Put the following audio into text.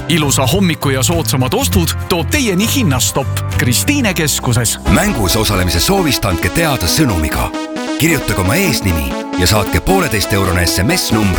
Ilusa hommiku ja soodsamad ostud toob teieni Hinnastopp Kristiine keskuses. Mängus osalemise soovist andke teada sõnumiga. Kirjutage oma eesnimi ja saatke 1,5 eurone SMS numbri